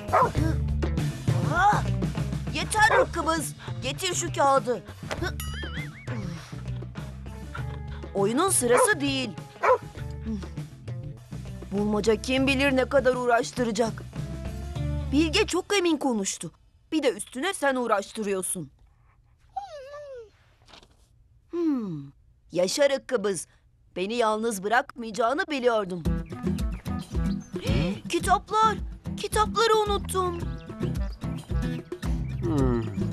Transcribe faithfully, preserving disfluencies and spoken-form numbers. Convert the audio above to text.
Aa, yeter Rıkkımız. Getir şu kağıdı. Oyunun sırası değil. Bulmaca kim bilir ne kadar uğraştıracak. Bilge çok emin konuştu. Bir de üstüne sen uğraştırıyorsun. Hmm. Yaşa Rıkkımız. Beni yalnız bırakmayacağını biliyordum. Kitaplar. Kitapları unuttum. Hmm.